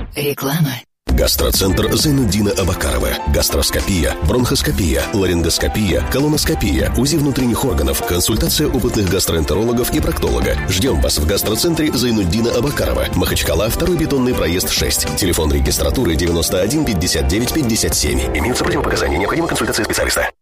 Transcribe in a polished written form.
Реклама. Гастроцентр Зайнуддина Абакарова. Гастроскопия, бронхоскопия, ларингоскопия, колоноскопия, УЗИ внутренних органов, консультация опытных гастроэнтерологов и проктолога. Ждем вас в гастроцентре Зайнуддина Абакарова. Махачкала, 2-й бетонный проезд 6. Телефон регистратуры 91 59 57. Имеются противопоказания. Необходима консультация специалиста.